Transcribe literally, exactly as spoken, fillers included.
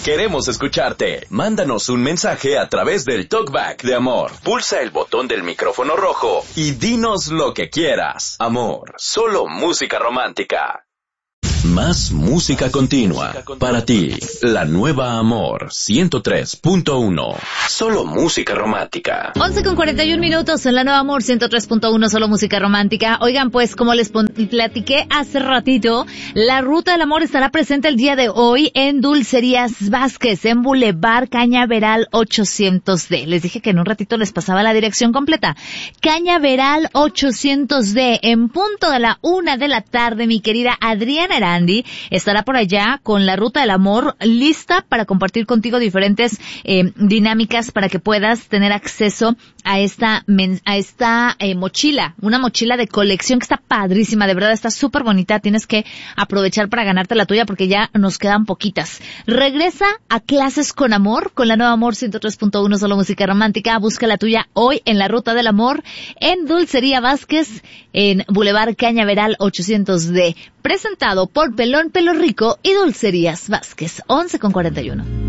Queremos escucharte. Mándanos un mensaje a través del Talkback de Amor. Pulsa el botón del micrófono rojo y dinos lo que quieras. Amor, solo música romántica. Más música continua. Para ti, la nueva Amor ciento tres punto uno. Solo música romántica. once con cuarenta y un minutos en la nueva Amor ciento tres punto uno, solo música romántica. Oigan, pues como les platiqué hace ratito, la Ruta del Amor estará presente el día de hoy en Dulcerías Vázquez, en Boulevard Cañaveral ochocientos D. Les dije que en un ratito les pasaba la dirección completa. Cañaveral ochocientos D, en punto de la una de la tarde, mi querida Adriana Herán estará por allá con la Ruta del Amor lista para compartir contigo diferentes eh, dinámicas para que puedas tener acceso a esta a esta eh, mochila, una mochila de colección que está padrísima, de verdad está súper bonita, tienes que aprovechar para ganarte la tuya porque ya nos quedan poquitas. Regresa a Clases con Amor con la nueva Amor ciento tres punto uno, solo música romántica. Busca la tuya hoy en la Ruta del Amor en Dulcería Vázquez en Boulevard Cañaveral ochocientos D, presentado por Pelón Pelo Rico y Dulcerías Vázquez. once con cuarenta y uno.